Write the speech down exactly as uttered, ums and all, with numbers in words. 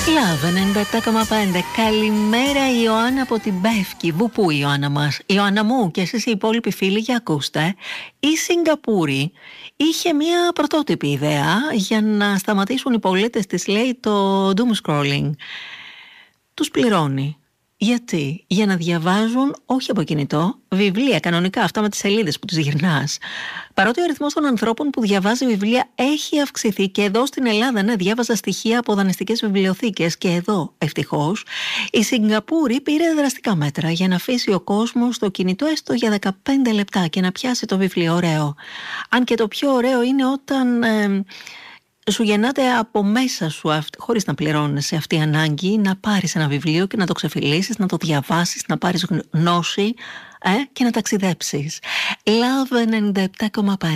Λαβ ενενήντα επτά κόμμα πέντε. Καλημέρα Ιωάννα από την Πεύκη. Βουπού η Ιωάννα μας. Ιωάννα μου και εσείς οι υπόλοιποι φίλοι, για ακούστε. Η Σιγκαπούρη είχε μια πρωτότυπη ιδέα για να σταματήσουν οι πολίτες της, λέει, το doom scrolling. Τους πληρώνει. Γιατί? Για να διαβάζουν, όχι από κινητό, βιβλία κανονικά, αυτά με τις σελίδες που τις γυρνάς. Παρότι ο αριθμός των ανθρώπων που διαβάζει βιβλία έχει αυξηθεί, και εδώ στην Ελλάδα, ναι, διάβαζα στοιχεία από δανειστικές βιβλιοθήκες, και εδώ ευτυχώς, η Σιγκαπούρη πήρε δραστικά μέτρα για να αφήσει ο κόσμος το κινητό έστω για δεκαπέντε λεπτά και να πιάσει το βιβλίο. Ωραίο. Αν και το πιο ωραίο είναι όταν Ε, σου γεννάται από μέσα σου, χωρίς να πληρώνεσαι, αυτή η ανάγκη να πάρεις ένα βιβλίο και να το ξεφυλίσεις, να το διαβάσεις, να πάρεις γνώση ε, και να ταξιδέψεις. Λαβ ενενήντα επτά κόμμα πέντε.